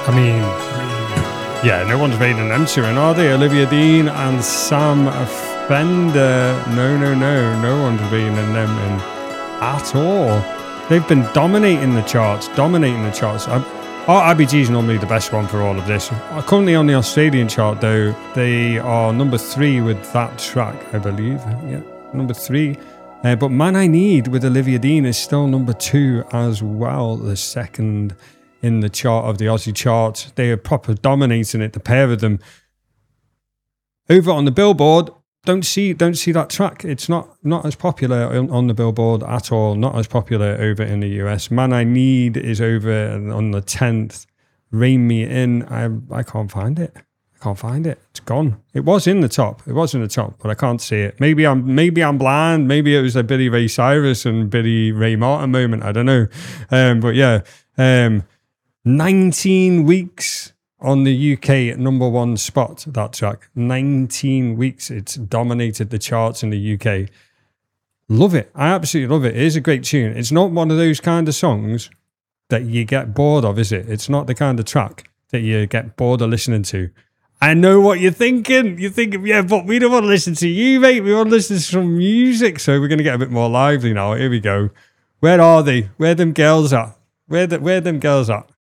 I mean, yeah, no one's beating them two, are they? Olivia Dean and Sam Fender. No one's beating them in at all. They've been dominating the charts. RBG is normally the best one for all of this. Currently on the Australian chart, though, they are number 3 with that track, I believe. Yeah, number 3. But Man I Need with Olivia Dean is still number 2 as well, the second in the chart of the Aussie chart. They are proper dominating it, the pair of them. Over on the Billboard, don't see that track. It's not as popular on the Billboard at all. Not as popular over in the US. Man I Need is over on the 10th. Rein Me In. I can't find it. It's gone. It was in the top, but I can't see it. Maybe I'm blind. Maybe it was a Billy Ray Cyrus and Billy Ray Martin moment. I don't know. But yeah, 19 weeks on the UK number 1 spot, that track. 19 weeks. It's dominated the charts in the UK. Love it. I absolutely love it. It is a great tune. It's not one of those kind of songs that you get bored of, is it? It's not the kind of track that you get bored of listening to. I know what you're thinking. You're thinking, yeah, but we don't want to listen to you, mate. We want to listen to some music. So we're going to get a bit more lively now. Here we go. Where are they? Where them girls at? Where them girls at?